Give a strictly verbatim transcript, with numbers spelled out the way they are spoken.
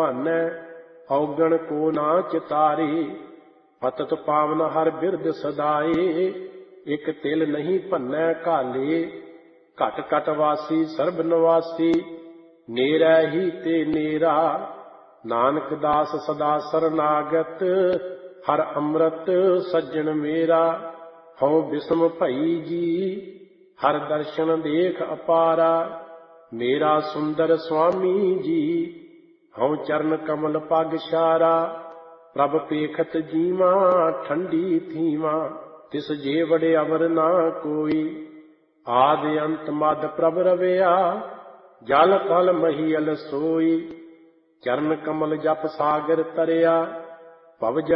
ਭਾਨੈ, ਔਗਣ ਕੋ ਨਾ ਚਿਤਾਰੇ। ਪਤਿਤ ਪਾਵਨ ਹਰ ਬਿਰਦ ਸਦਾਏ, ਇਕ ਤਿਲ ਨਹੀਂ ਭੰਨੈ ਘਾਲੇ। ਘਟ ਘਟ ਵਾਸੀ ਸਰਬ ਨਿਵਾਸੀ, ਨੇਰੈ ਹੀ ਤੇ ਨੇਰਾ। ਨਾਨਕ ਦਾਸ ਸਦਾ ਸਰਨਾਗਤ, ਹਰ ਅੰਮ੍ਰਿਤ ਸੱਜਣ ਮੇਰਾ। ਹਉ ਬਿਸਮ ਭਈ ਜੀ, ਹਰ ਦਰਸ਼ਨ ਦੇਖ ਅਪਾਰਾ। ਮੇਰਾ ਸੁੰਦਰ ਸੁਆਮੀ ਜੀ, ਹਉ ਚਰਨ ਕਮਲ ਪਗ ਛਾਰਾ। ਪ੍ਰਭ ਪੇਖਤ ਜੀਵਾ ਠੰਡੀ ਥੀਵਾ, ਤਿਸ ਜੇ ਵਡੇ ਅਵਰ ਨਾ ਕੋਈ। ਆਦ ਅੰਤ ਮਦ ਪ੍ਰਭ ਰਵਿਆ, ਜਲ ਥਲ ਮਹੀਅਲ ਸੋਈ। ਚਰਨ ਕਮਲ ਜਪ ਸਾਗਰ ਤਰਿਆ, ਭਵ